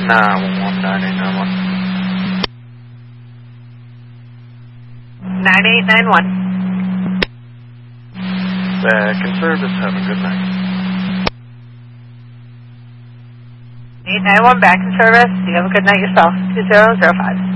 911-9891. 9891. Back in service. Have a good night. 891 back in service. You have a good night yourself. 2005.